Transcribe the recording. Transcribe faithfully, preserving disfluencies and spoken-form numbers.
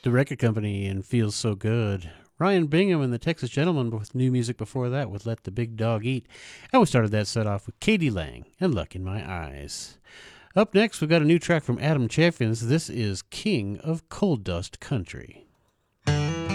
The Record Company and Feels So Good. Ryan Bingham and the Texas Gentlemen with new music before that with Let the Big Dog Eat. And we started that set off with Katie Lang and Luck in My Eyes. Up next, we've got a new track from Adam Chaffins. This is King of Coal Dust Country.